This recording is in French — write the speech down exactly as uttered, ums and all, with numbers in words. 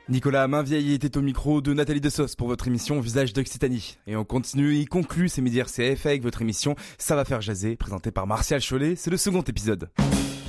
Nicolas Mainvieille était au micro de Nathalie Dessos pour votre émission Visage d'Occitanie. Et on continue, il conclut ces midis R C F avec votre émission Ça va faire jaser, présentée par Martial Cholet, c'est le second épisode.